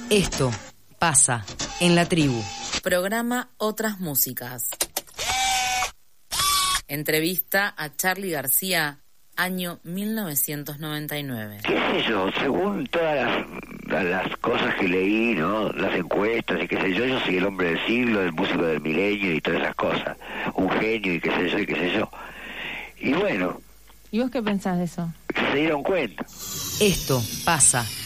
Esto pasa en la tribu. Programa Otras Músicas. Entrevista a Charly García, año 1999. ¿Qué sé yo? Según todas las cosas que leí, ¿no? Las encuestas y qué sé yo soy el hombre del siglo, el músico del milenio y todas esas cosas. Un genio y qué sé yo y qué sé yo. Y bueno. ¿Y vos qué pensás de eso? Se dieron cuenta. Esto pasa